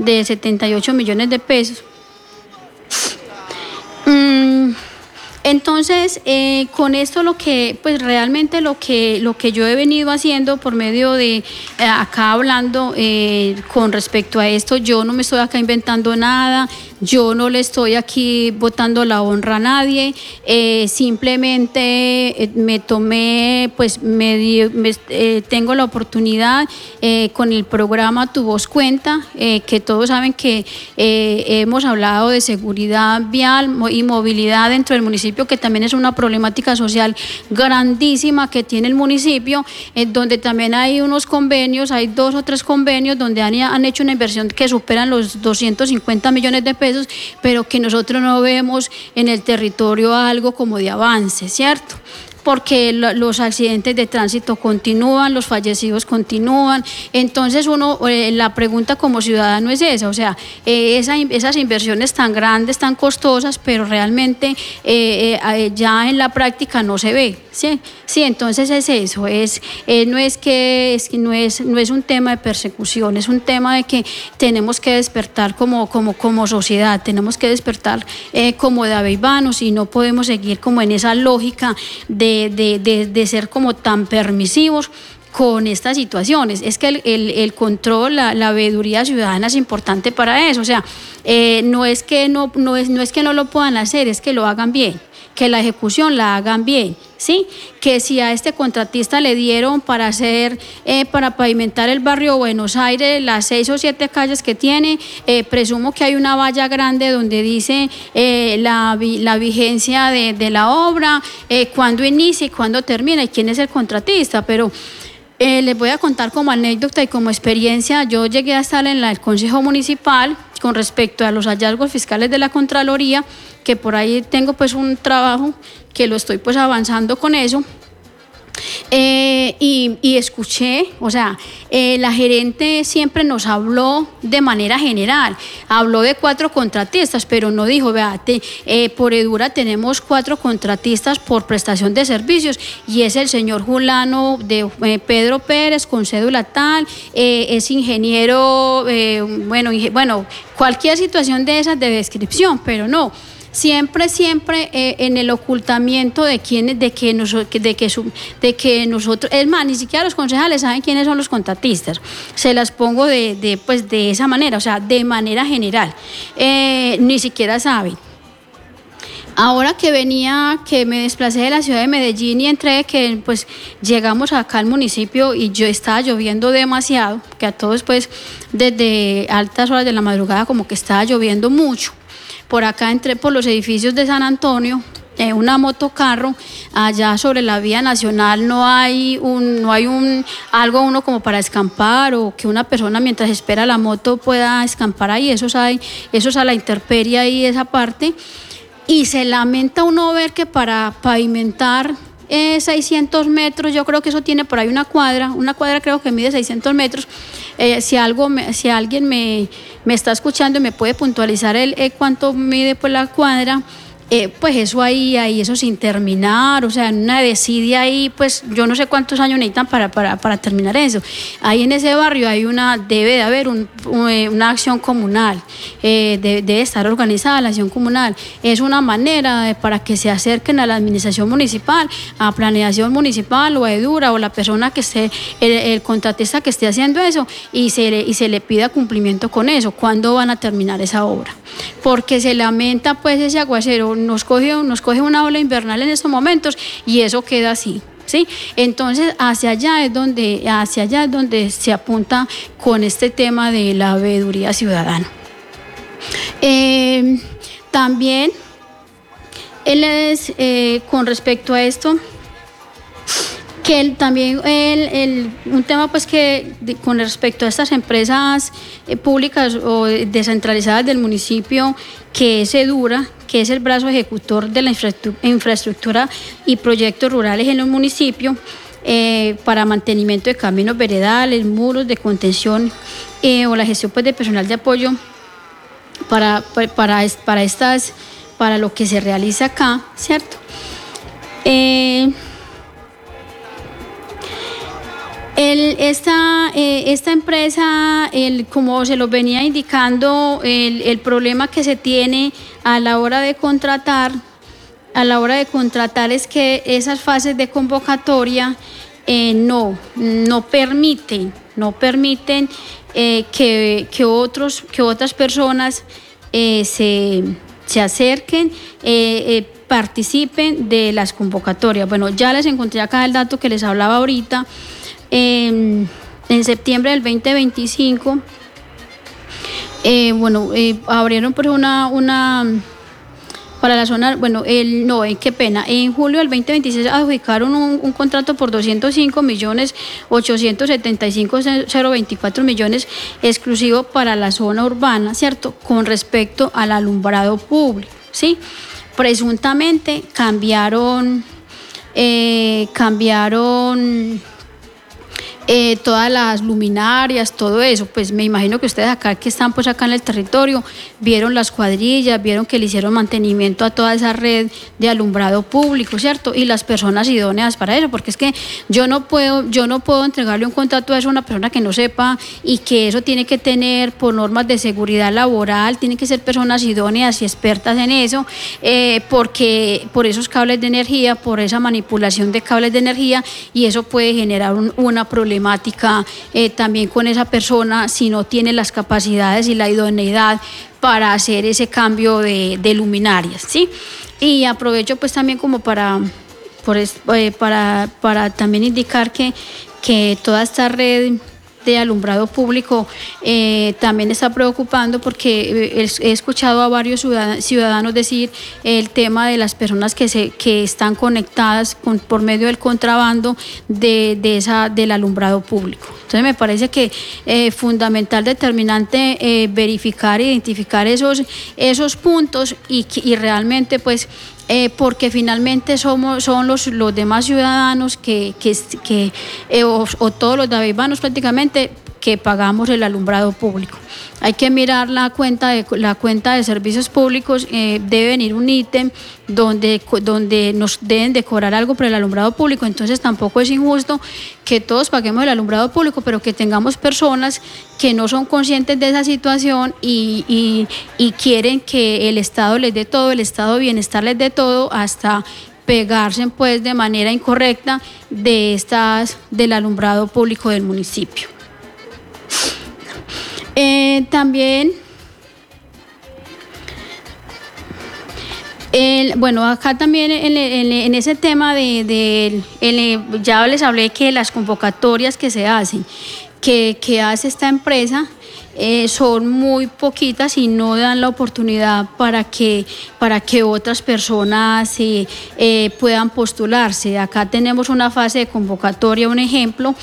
de 78 millones de pesos. Entonces, con esto pues realmente lo que yo he venido haciendo por medio de acá hablando con respecto a esto, yo no me estoy acá inventando nada, yo no le estoy aquí botando la honra a nadie, simplemente me tomé, pues tengo la oportunidad con el programa Tu Voz Cuenta, que todos saben que hemos hablado de seguridad vial y movilidad dentro del municipio, que también es una problemática social grandísima que tiene el municipio, donde también hay unos convenios, hay 2 o 3 convenios donde han hecho una inversión que superan los 250 millones de pesos, pero que nosotros no vemos en el territorio algo como de avance, ¿cierto? Porque los accidentes de tránsito continúan, los fallecidos continúan. Entonces la pregunta como ciudadano es esa, o sea, esas inversiones tan grandes, tan costosas, pero realmente ya en la práctica no se ve, ¿sí? Sí, entonces es eso, no es un tema de persecución, es un tema de que tenemos que despertar como sociedad, tenemos que despertar como daveivanos, y no podemos seguir como en esa lógica de ser como tan permisivos con estas situaciones. Es que el control, la veeduría ciudadana es importante para eso, o sea, no es que no lo puedan hacer, es que lo hagan bien, que la ejecución la hagan bien, ¿sí? Que si a este contratista le dieron para hacer, para pavimentar el barrio Buenos Aires, las 6 o 7 calles que tiene, presumo que hay una valla grande donde dice la vigencia de la obra, cuándo inicia y cuándo termina y quién es el contratista, pero les voy a contar como anécdota y como experiencia. Yo llegué a estar en el Consejo Municipal con respecto a los hallazgos fiscales de la Contraloría, que por ahí tengo pues un trabajo que lo estoy pues avanzando con eso. Y escuché, o sea, la gerente siempre nos habló de manera general, habló de 4 contratistas, pero no dijo, véate, por Edura tenemos 4 contratistas por prestación de servicios, y es el señor Julano de Pedro Pérez con cédula tal, es ingeniero, bueno, cualquier situación de esas de descripción, pero no. Siempre en el ocultamiento de que nosotros, es más, ni siquiera los concejales saben quiénes son los contratistas. Se las pongo de esa manera, o sea, de manera general. Ni siquiera saben. Ahora que me desplacé de la ciudad de Medellín y entré, que pues llegamos acá al municipio y yo estaba lloviendo demasiado, que a todos pues desde altas horas de la madrugada como que estaba lloviendo mucho. Por acá entré por los edificios de San Antonio, una motocarro, allá sobre la vía nacional no hay algo uno como para escampar, o que una persona mientras espera la moto pueda escampar ahí, eso es a la intemperie ahí esa parte, y se lamenta uno ver que para pavimentar 600 metros, yo creo que eso tiene por ahí una cuadra creo que mide 600 metros, si alguien me está escuchando y me puede puntualizar cuánto mide pues la cuadra, pues eso eso sin terminar, o sea, en una desidia ahí, pues yo no sé cuántos años necesitan para terminar eso. Ahí en ese barrio debe de haber una acción comunal, debe estar organizada la acción comunal. Es una manera para que se acerquen a la administración municipal, a planeación municipal o a Edura, o la persona que esté, el contratista que esté haciendo eso, y se le pida cumplimiento con eso. ¿Cuándo van a terminar esa obra? Porque se lamenta pues ese aguacero, nos coge una ola invernal en estos momentos y eso queda así, ¿sí? Entonces hacia allá es donde se apunta con este tema de la veeduría ciudadana. También con respecto a esto, que un tema pues que con respecto a estas empresas públicas o descentralizadas del municipio, que es Edura, que es el brazo ejecutor de la infraestructura y proyectos rurales en los municipios, para mantenimiento de caminos veredales, muros de contención, o la gestión pues de personal de apoyo para lo que se realiza acá, ¿cierto? Esta empresa, como se lo venía indicando, el problema que se tiene a la hora de contratar es que esas fases de convocatoria no permiten que otras personas se acerquen, participen de las convocatorias. Bueno, ya les encontré acá el dato que les hablaba ahorita. En septiembre del 2025, abrieron por una para la zona, qué pena, en julio del 2026 adjudicaron un contrato por 205.875.024 millones exclusivo para la zona urbana, ¿cierto? Con respecto al alumbrado público, ¿sí? Presuntamente cambiaron todas las luminarias, todo eso. Pues me imagino que ustedes acá que están pues acá en el territorio vieron las cuadrillas, vieron que le hicieron mantenimiento a toda esa red de alumbrado público, ¿cierto? Y las personas idóneas para eso, porque es que yo no puedo entregarle un contrato a eso a una persona que no sepa, y que eso tiene que tener por normas de seguridad laboral, tienen que ser personas idóneas y expertas en eso, porque por esos cables de energía, por esa manipulación de cables de energía, y eso puede generar una problemática también con esa persona si no tiene las capacidades y la idoneidad para hacer ese cambio de luminarias, ¿sí? Y aprovecho pues también como para también indicar que toda esta red de alumbrado público también está preocupando, porque he escuchado a varios ciudadanos decir el tema de las personas que están conectadas por medio del contrabando del alumbrado público. Entonces me parece que fundamental, determinante, verificar, identificar esos puntos y realmente pues porque finalmente son los demás ciudadanos o todos los daveibanos prácticamente que pagamos el alumbrado público. Hay que mirar la cuenta de servicios públicos, debe venir un ítem donde nos deben de cobrar algo por el alumbrado público. Entonces tampoco es injusto que todos paguemos el alumbrado público, pero que tengamos personas que no son conscientes de esa situación y quieren que el Estado les dé todo, el Estado de bienestar les dé todo, hasta pegarse pues de manera incorrecta del alumbrado público del municipio. También, acá también en ese tema ya les hablé que las convocatorias que se hacen, que hace esta empresa, son muy poquitas y no dan la oportunidad para que otras personas puedan postularse. Acá tenemos una fase de convocatoria, un ejemplo,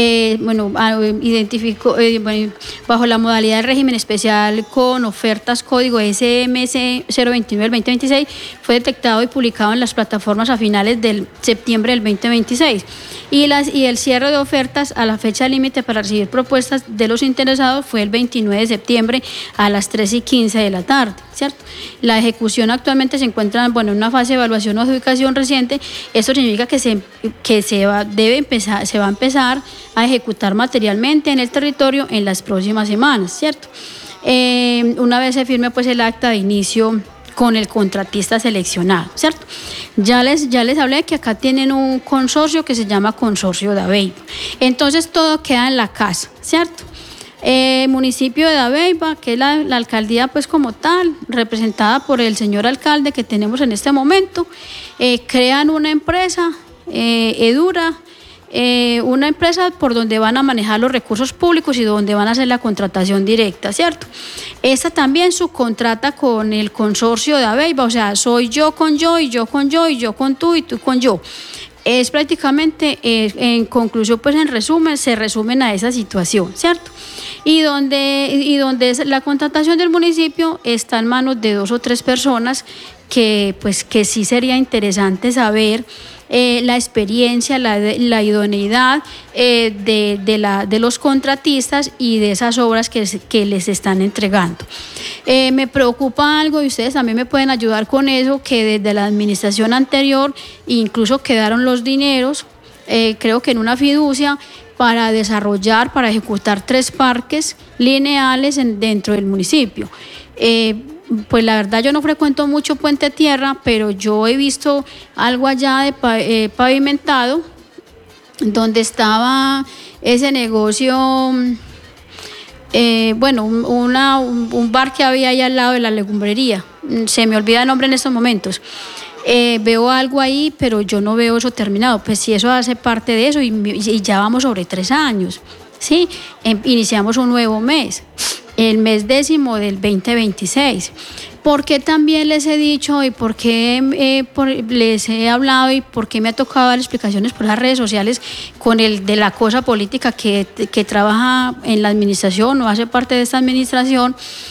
identificó bajo la modalidad de régimen especial con ofertas código SMC 029 del 2026, fue detectado y publicado en las plataformas a finales del septiembre del 2026, y el cierre de ofertas a la fecha límite para recibir propuestas de los interesados fue el 29 de septiembre a las 3:15 de la tarde, ¿cierto? La ejecución actualmente se encuentra en una fase de evaluación o adjudicación reciente. Esto significa que se va a empezar a ejecutar materialmente en el territorio en las próximas semanas, ¿cierto? Una vez se firme pues el acta de inicio con el contratista seleccionado, ¿cierto? Ya les hablé que acá tienen un consorcio que se llama Consorcio Dabeiba. Entonces todo queda en la casa, ¿cierto? Municipio de Dabeiba, que es la alcaldía pues como tal, representada por el señor alcalde que tenemos en este momento, crean una empresa, Edura, una empresa por donde van a manejar los recursos públicos y donde van a hacer la contratación directa, ¿cierto? Esta también subcontrata con el consorcio de Dabeiba, o sea, soy yo con yo, y yo con yo, y yo con tú, y tú con yo. Es prácticamente, en conclusión, pues en resumen, se resumen a esa situación, ¿cierto? Y donde la contratación del municipio está en manos de 2 o 3 personas que sí sería interesante saber la experiencia, la idoneidad de los contratistas y de esas obras que les están entregando. Me preocupa algo, y ustedes también me pueden ayudar con eso, que desde la administración anterior incluso quedaron los dineros, creo que en una fiducia, para desarrollar, para ejecutar 3 parques lineales dentro del municipio. Pues la verdad yo no frecuento mucho Puente Tierra, pero yo he visto algo allá de pavimentado, donde estaba ese negocio, un bar que había ahí al lado de la legumbrería, se me olvida el nombre en estos momentos. Veo algo ahí, pero yo no veo eso terminado. Pues si eso hace parte de eso, y ya vamos sobre 3 años, ¿sí? Iniciamos un nuevo mes, el mes 10º del 2026. ¿Por qué también les he dicho y por qué les he hablado y por qué me ha tocado dar explicaciones por las redes sociales con el de la cosa política que trabaja en la administración o hace parte de esta administración?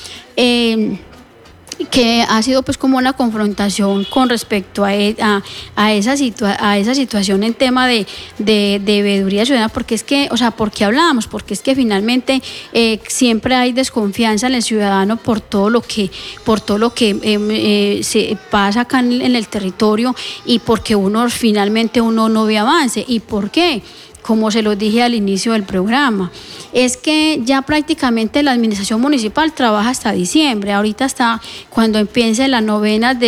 Que ha sido pues como una confrontación con respecto a esa situación en tema de veeduría ciudadana, porque es que, o sea, ¿por qué hablamos? Porque es que finalmente siempre hay desconfianza en el ciudadano por todo lo que se pasa acá en el territorio, y porque finalmente uno no ve avance. ¿Y por qué? Como se los dije al inicio del programa, es que ya prácticamente la administración municipal trabaja hasta diciembre. Ahorita está cuando empiece las novenas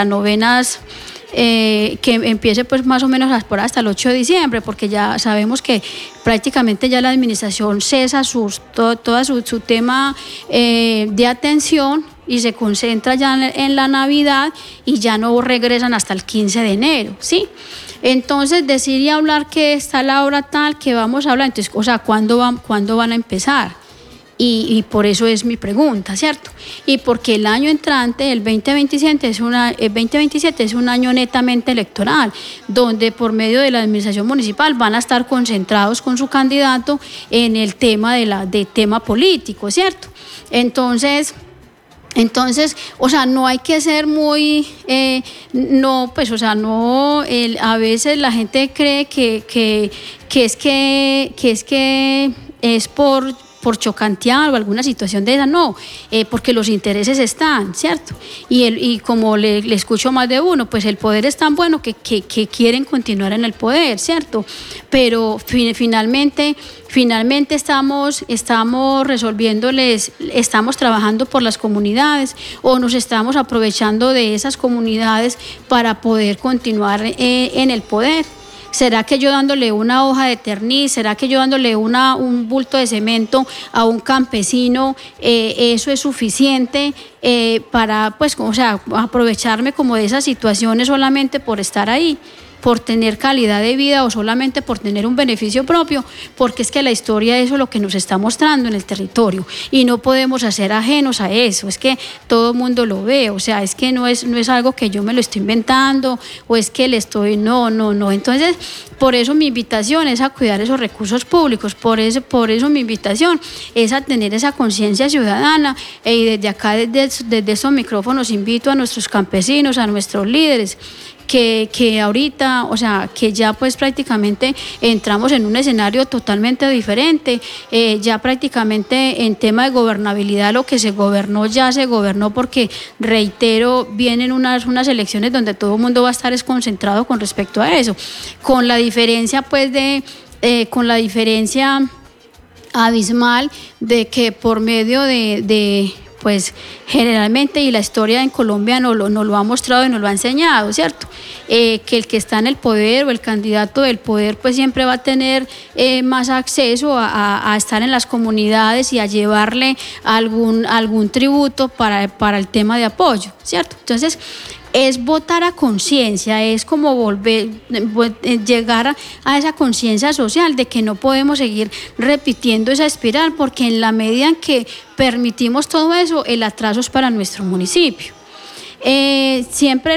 que empiece pues más o menos hasta el 8 de diciembre, porque ya sabemos que prácticamente ya la administración cesa todo su tema de atención y se concentra ya en la Navidad, y ya no regresan hasta el 15 de enero, ¿sí? Entonces, decir y hablar que está la hora tal, que vamos a hablar, entonces, o sea, ¿cuándo van a empezar? Y por eso es mi pregunta, ¿cierto? Y porque el año entrante, el 2027, es un año netamente electoral, donde por medio de la administración municipal van a estar concentrados con su candidato en el tema de tema político, ¿cierto? Entonces, o sea, no hay que ser muy, a veces la gente cree que es por chocantear o alguna situación de esa, no, porque los intereses están, ¿cierto? Y como le escucho más de uno, pues el poder es tan bueno que quieren continuar en el poder, ¿cierto? Pero finalmente estamos resolviéndoles, estamos trabajando por las comunidades, o nos estamos aprovechando de esas comunidades para poder continuar en el poder. ¿Será que yo dándole una hoja de Terniz, será que yo dándole un bulto de cemento a un campesino, eso es suficiente para, pues, o sea, aprovecharme como de esas situaciones solamente por estar ahí, por tener calidad de vida o solamente por tener un beneficio propio? Porque es que la historia, eso es lo que nos está mostrando en el territorio, y no podemos hacer ajenos a eso. Es que todo el mundo lo ve, o sea, es que no es algo que yo me lo estoy inventando, o es que no. Entonces, por eso mi invitación es a cuidar esos recursos públicos, por eso mi invitación es a tener esa conciencia ciudadana, y desde acá, desde estos micrófonos, invito a nuestros campesinos, a nuestros líderes, que ahorita, o sea, que ya pues prácticamente entramos en un escenario totalmente diferente, ya prácticamente en tema de gobernabilidad lo que se gobernó ya se gobernó, porque, reitero, vienen unas elecciones donde todo el mundo va a estar concentrado con respecto a eso, con la diferencia pues con la diferencia abismal de que por medio pues generalmente, y la historia en Colombia nos lo ha mostrado y nos lo ha enseñado, ¿cierto? Que el que está en el poder o el candidato del poder pues siempre va a tener más acceso a estar en las comunidades y a llevarle algún tributo para el tema de apoyo, ¿cierto? Entonces, es votar a conciencia, es como llegar a esa conciencia social de que no podemos seguir repitiendo esa espiral, porque en la medida en que permitimos todo eso, el atraso es para nuestro municipio. Siempre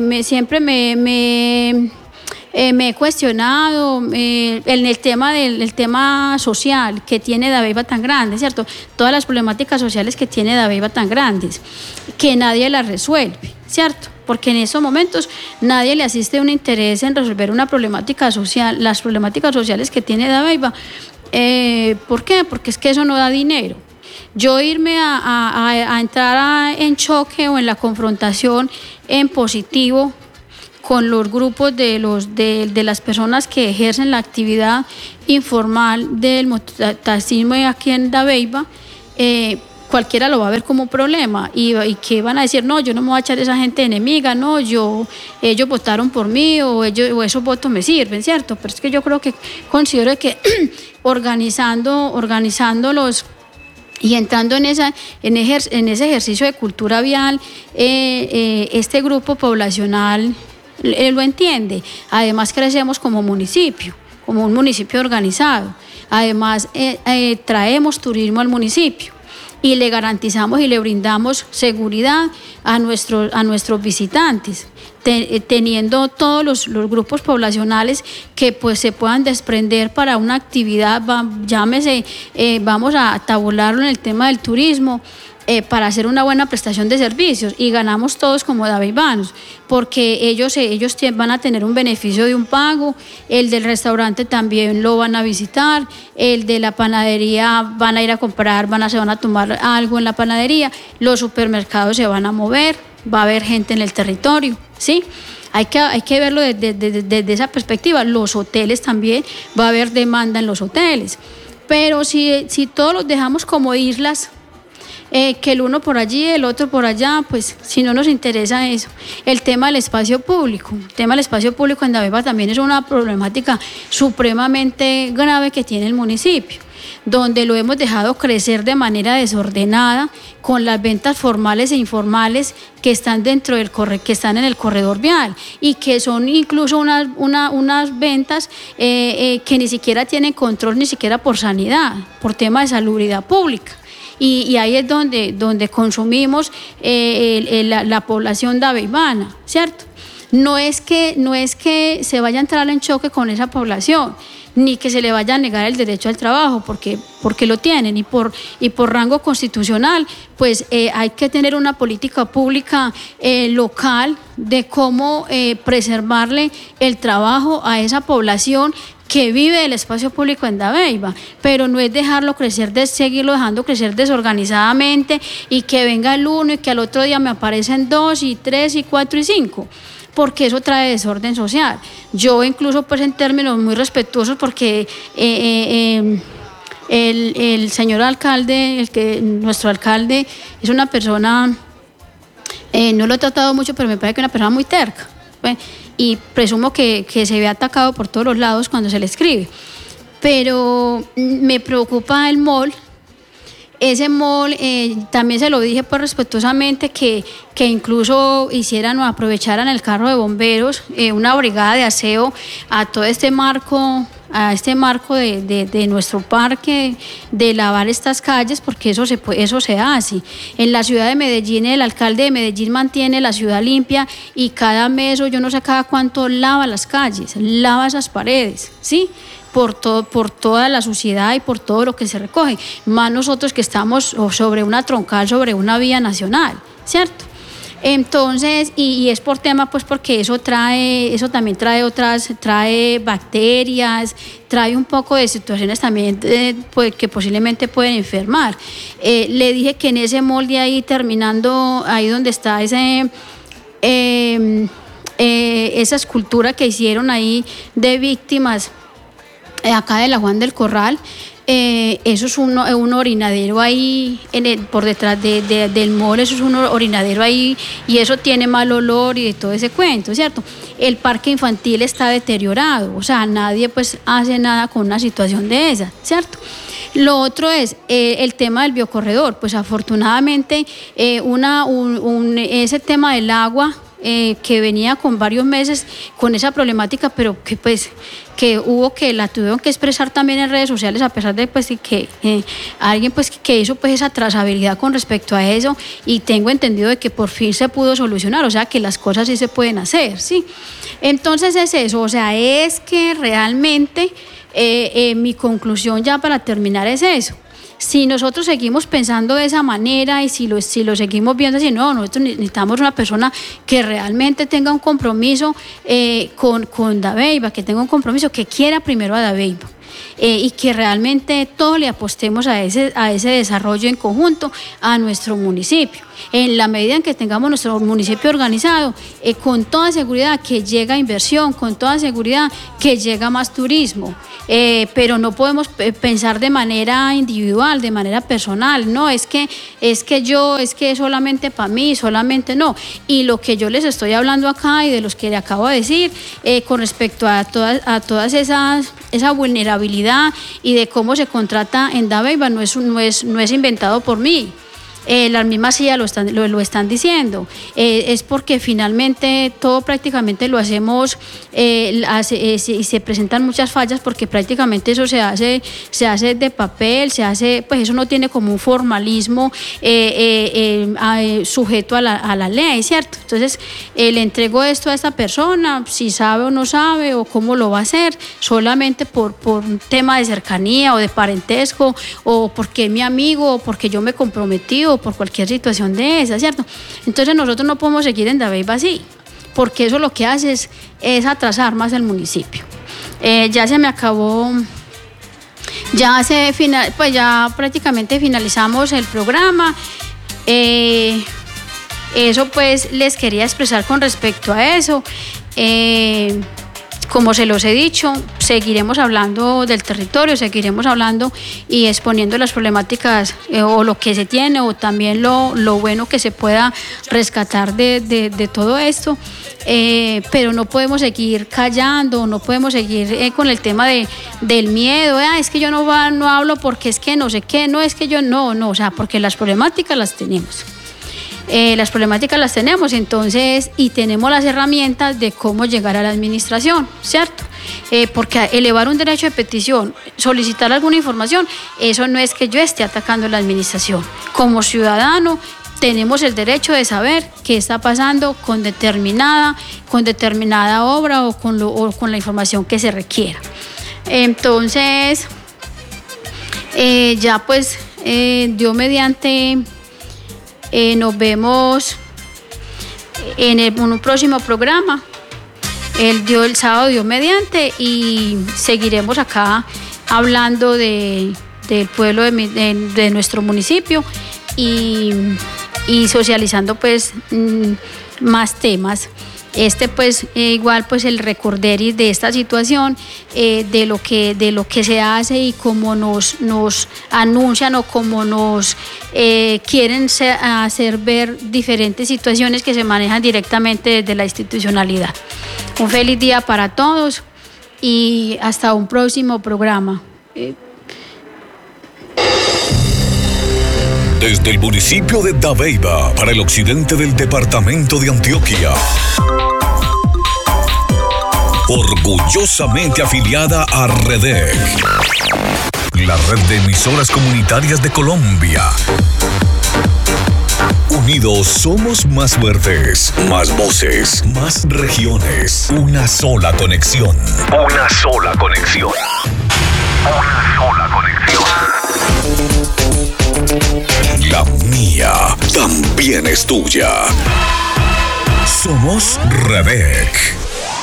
me he cuestionado en el tema social que tiene Dabeiba tan grande, ¿cierto? Todas las problemáticas sociales que tiene Dabeiba tan grandes, que nadie las resuelve, ¿cierto? Porque en esos momentos nadie le asiste un interés en resolver una problemática social, las problemáticas sociales que tiene Dabeiba. ¿Por qué? Porque es que eso no da dinero. Yo irme a entrar en choque o en la confrontación en positivo con los grupos de las personas que ejercen la actividad informal del mototaxismo aquí en Dabeiba, cualquiera lo va a ver como un problema y que van a decir, no, yo no me voy a echar a esa gente enemiga, no, ellos votaron por mí o esos votos me sirven, ¿cierto? Pero es que yo creo que considero que organizándolos y entrando en ese ejercicio de cultura vial, este grupo poblacional lo entiende. Además crecemos como municipio, como un municipio organizado. Además traemos turismo al municipio y le garantizamos y le brindamos seguridad a nuestros visitantes, teniendo todos los grupos poblacionales que pues se puedan desprender para una actividad, llámese, vamos a tabularlo en el tema del turismo, para hacer una buena prestación de servicios y ganamos todos como dabeibanos, porque ellos van a tener un beneficio de un pago, el del restaurante también lo van a visitar, el de la panadería van a ir a comprar, se van a tomar algo en la panadería, los supermercados se van a mover, va a haber gente en el territorio, ¿sí? Hay que verlo desde esa perspectiva. Los hoteles también, va a haber demanda en los hoteles, pero si todos los dejamos como islas, que el uno por allí, el otro por allá, pues si no nos interesa eso. El tema del espacio público en Dabeiba también es una problemática supremamente grave que tiene el municipio, donde lo hemos dejado crecer de manera desordenada con las ventas formales e informales que están que están en el corredor vial y que son incluso unas ventas que ni siquiera tienen control, ni siquiera por sanidad, por tema de salubridad pública. Y ahí es donde consumimos la población dabeibana, ¿cierto? No es que se vaya a entrar en choque con esa población, ni que se le vaya a negar el derecho al trabajo, porque lo tienen, y por rango constitucional, pues hay que tener una política pública local de cómo preservarle el trabajo a esa población que vive del espacio público en Dabeiba, pero no es seguirlo dejando crecer desorganizadamente y que venga el uno y que al otro día me aparecen 2 y 3 y 4 y 5, porque eso trae desorden social. Yo incluso pues en términos muy respetuosos, porque el señor alcalde, nuestro alcalde es una persona, no lo he tratado mucho, pero me parece que es una persona muy terca, y presumo que se ve atacado por todos los lados cuando se le escribe. Pero me preocupa el mall. Ese mall, también se lo dije pues respetuosamente, que incluso hicieran o aprovecharan el carro de bomberos, una brigada de aseo a todo este marco de nuestro parque, de lavar estas calles, porque eso se hace. En la ciudad de Medellín, el alcalde de Medellín mantiene la ciudad limpia y cada mes, o yo no sé cada cuánto, lava las calles, lava esas paredes, ¿sí? Por toda la suciedad y por todo lo que se recoge, más nosotros que estamos sobre una troncal, sobre una vía nacional, ¿cierto? Entonces, y es por tema, pues porque eso también trae bacterias, trae un poco de situaciones también pues, que posiblemente pueden enfermar. Le dije que en ese molde ahí, terminando ahí donde está esa escultura que hicieron ahí de víctimas, acá de la Juan del Corral, eso es un orinadero ahí por detrás del mall, eso es un orinadero ahí y eso tiene mal olor y de todo ese cuento, ¿cierto? El parque infantil está deteriorado, o sea, nadie pues hace nada con una situación de esa, ¿cierto? Lo otro es el tema del biocorredor, pues afortunadamente ese tema del agua, que venía con varios meses con esa problemática, pero que la tuvieron que expresar también en redes sociales, a pesar de pues que alguien pues que hizo pues esa trazabilidad con respecto a eso, y tengo entendido de que por fin se pudo solucionar, o sea que las cosas sí se pueden hacer, ¿sí? Entonces es eso, o sea, es que realmente mi conclusión ya para terminar es eso. Si nosotros seguimos pensando de esa manera y si lo seguimos viendo así, no, nosotros necesitamos una persona que realmente tenga un compromiso con Dabeiba, que tenga un compromiso, que quiera primero a Dabeiba y que realmente todos le apostemos a ese desarrollo en conjunto a nuestro municipio. En la medida en que tengamos nuestro municipio organizado, con toda seguridad que llega inversión, con toda seguridad que llega más turismo, pero no podemos pensar de manera individual, de manera personal, no, es que solamente para mí, solamente no. Y lo que yo les estoy hablando acá y de los que le acabo de decir, con respecto a todas esa vulnerabilidad y de cómo se contrata en Dabeiba, no es inventado por mí. Las mismas sillas lo están diciendo, es porque finalmente todo prácticamente lo hacemos y se presentan muchas fallas porque prácticamente eso se hace de papel, pues eso no tiene como un formalismo sujeto a la ley, ¿cierto? Entonces le entrego esto a esta persona, si sabe o no sabe o cómo lo va a hacer, solamente por un tema de cercanía o de parentesco o porque es mi amigo o porque yo me comprometí o por cualquier situación de esa, ¿cierto? Entonces nosotros no podemos seguir en Dabeiba así, porque eso lo que hace es atrasar más el municipio. Ya se me acabó, ya prácticamente finalizamos el programa. Eso pues les quería expresar con respecto a eso. Como se los he dicho, seguiremos hablando del territorio, seguiremos hablando y exponiendo las problemáticas o lo que se tiene o también lo bueno que se pueda rescatar de todo esto, pero no podemos seguir callando, no podemos seguir con el tema del miedo, es que yo no hablo porque es que no sé qué, no es que yo no, o sea, porque las problemáticas las tenemos. Entonces, y tenemos las herramientas de cómo llegar a la administración, ¿cierto? Porque elevar un derecho de petición, solicitar alguna información, eso no es que yo esté atacando la administración. Como ciudadano, tenemos el derecho de saber qué está pasando con determinada obra o con la información que se requiera. Entonces, ya pues, Dios mediante... nos vemos en un próximo programa, el sábado Dios mediante, y seguiremos acá hablando del pueblo de nuestro municipio y socializando pues más temas. Pues igual pues el recorderis de esta situación, de lo que se hace y cómo nos anuncian o cómo nos quieren hacer ver diferentes situaciones que se manejan directamente desde la institucionalidad. Un feliz día para todos y hasta un próximo programa. Desde el municipio de Dabeiba para el occidente del departamento de Antioquia. Orgullosamente afiliada a REDEC, la red de emisoras comunitarias de Colombia. Unidos somos más fuertes, más voces, más regiones. Una sola conexión. Una sola conexión. Una sola conexión. La mía también es tuya. Somos REDEC.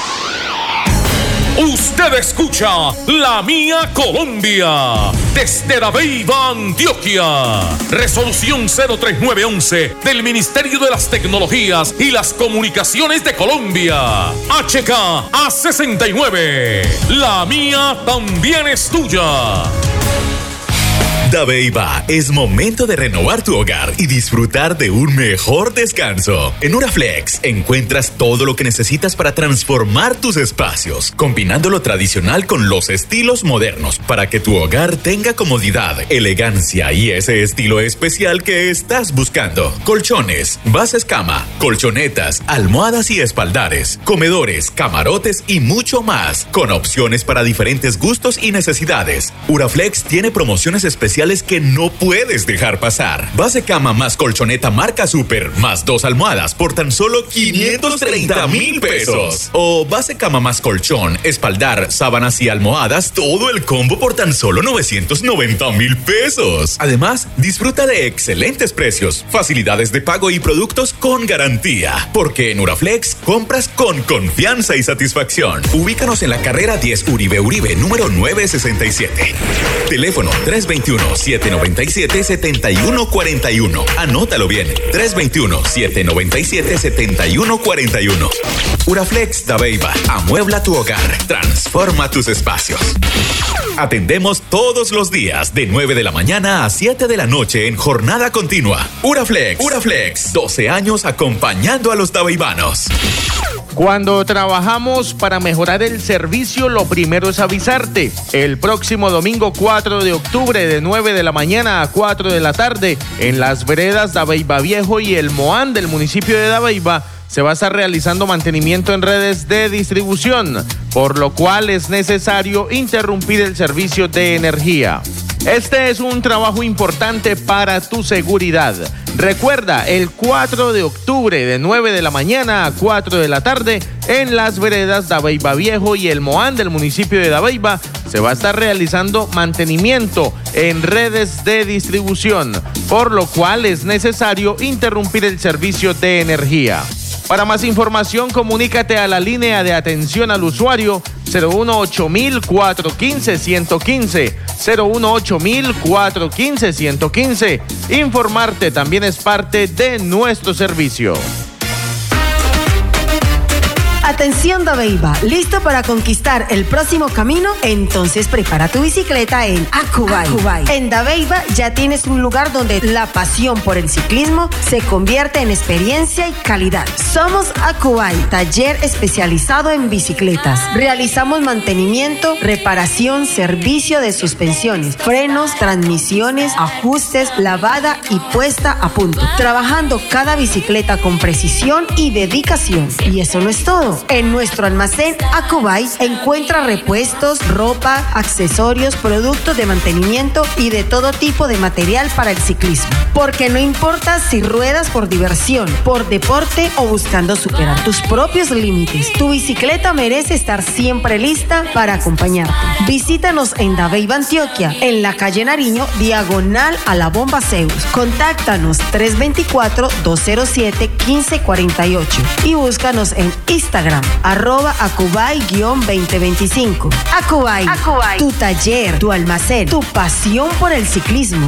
Usted escucha La Mía Colombia desde Dabeiba, Antioquia. Resolución 03911 del Ministerio de las Tecnologías y las Comunicaciones de Colombia. HK A69. La mía también es tuya. Dabeiba, es momento de renovar tu hogar y disfrutar de un mejor descanso. En Uraflex encuentras todo lo que necesitas para transformar tus espacios, combinando lo tradicional con los estilos modernos para que tu hogar tenga comodidad, elegancia y ese estilo especial que estás buscando. Colchones, bases cama, colchonetas, almohadas y espaldares, comedores, camarotes y mucho más, con opciones para diferentes gustos y necesidades. Uraflex tiene promociones especiales especiales que no puedes dejar pasar. Base cama más colchoneta marca Super más 2 almohadas por tan solo 530,000 pesos. O base cama más colchón, espaldar, sábanas y almohadas, todo el combo por tan solo 990,000 pesos. Además, disfruta de excelentes precios, facilidades de pago y productos con garantía. Porque en Uraflex compras con confianza y satisfacción. Ubícanos en la carrera 10 Uribe, número 967. Teléfono 321-797-7141. Anótalo bien, 321-797-7141. Uraflex Dabeiba, amuebla tu hogar, transforma tus espacios. Atendemos todos los días de 9 de la mañana a 7 de la noche en jornada continua. Uraflex, 12 años acompañando a los dabeibanos. Cuando trabajamos para mejorar el servicio, lo primero es avisarte. El próximo domingo 4 de octubre de 9 de la mañana a 4 de la tarde, en las veredas Dabeiba Viejo y el Moán del municipio de Dabeiba, se va a estar realizando mantenimiento en redes de distribución, por lo cual es necesario interrumpir el servicio de energía. Este es un trabajo importante para tu seguridad. Recuerda, el 4 de octubre de 9 de la mañana a 4 de la tarde, en las veredas Dabeiba Viejo y el Moán del municipio de Dabeiba, se va a estar realizando mantenimiento en redes de distribución, por lo cual es necesario interrumpir el servicio de energía. Para más información, comunícate a la línea de atención al usuario 018-415-115, 018-415-115. Informarte también es parte de nuestro servicio. Atención Dabeiba, ¿listo para conquistar el próximo camino? Entonces prepara tu bicicleta en Acubay. En Dabeiba ya tienes un lugar donde la pasión por el ciclismo se convierte en experiencia y calidad. Somos Acubay, taller especializado en bicicletas. Realizamos mantenimiento, reparación, servicio de suspensiones, frenos, transmisiones, ajustes, lavada y puesta a punto. Trabajando cada bicicleta con precisión y dedicación. Y eso no es todo. En nuestro almacén Acubay encuentra repuestos, ropa, accesorios, productos de mantenimiento y de todo tipo de material para el ciclismo. Porque no importa si ruedas por diversión, por deporte o buscando superar tus propios límites, tu bicicleta merece estar siempre lista para acompañarte. Visítanos en Dabeiba, Antioquia, en la calle Nariño, diagonal a la Bomba Zeus. Contáctanos 324-207-1548 y búscanos en Instagram, @Acubay-2025. Acubay, tu taller, tu almacén, tu pasión por el ciclismo.